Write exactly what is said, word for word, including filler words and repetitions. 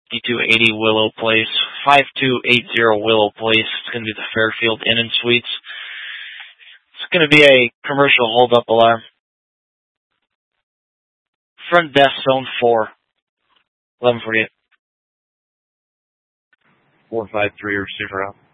fifty-two eighty Willow Place, five two eight zero Willow Place. It's going to be the Fairfield Inn and Suites. It's going to be a commercial hold-up alarm. Front desk, zone four, eleven forty-eight. four five three receiver out.